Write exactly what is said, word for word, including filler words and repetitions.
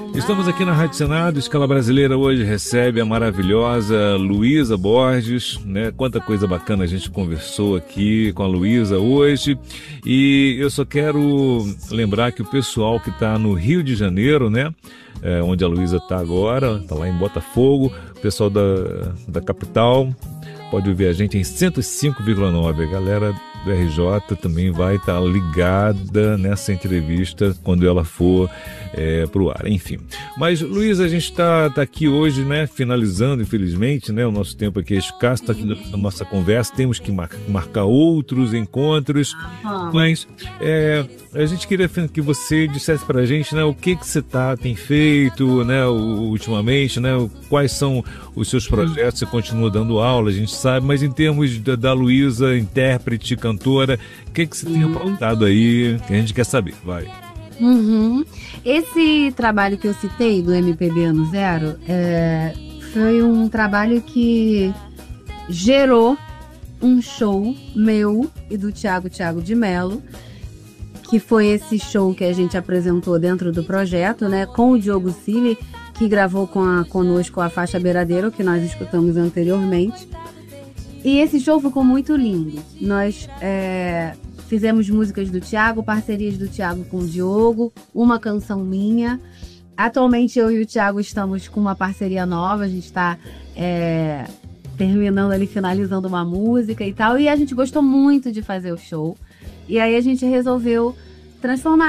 Estamos aqui na Rádio Senado. Escala Brasileira hoje recebe a maravilhosa Luísa Borges, né? Quanta coisa bacana a gente conversou aqui com a Luísa hoje. E eu só quero lembrar que o pessoal que está no Rio de Janeiro, né? É, onde a Luísa está agora, está lá em Botafogo, o pessoal da, da capital pode ouvir a gente em cento e cinco vírgula nove. A galera do R J também vai estar ligada nessa entrevista quando ela for é, para o ar, enfim. Mas, Luísa, a gente está tá aqui hoje, né, finalizando, infelizmente, né, o nosso tempo aqui é escasso, está aqui na nossa conversa, temos que mar marcar outros encontros, uhum. mas é, a gente queria que você dissesse para a gente, né, o que que você tá, tem feito, né, ultimamente, né, quais são os seus projetos, você continua dando aula, a gente sabe, mas em termos da, da Luísa, intérprete, cantora, o que que você tem aprontado aí, que a gente quer saber, vai. Uhum. Esse trabalho que eu citei, do M P B Ano Zero, é, foi um trabalho que gerou um show meu e do Thiago Thiago de Mello, que foi esse show que a gente apresentou dentro do projeto, né, com o Diogo Cili, que gravou com a, conosco a faixa Beiradeiro, que nós escutamos anteriormente. E esse show ficou muito lindo. Nós é, fizemos músicas do Thiago, parcerias do Thiago com o Diogo, uma canção minha. Atualmente eu e o Thiago estamos com uma parceria nova, a gente está é, terminando ali, finalizando uma música e tal. E a gente gostou muito de fazer o show. E aí a gente resolveu transformar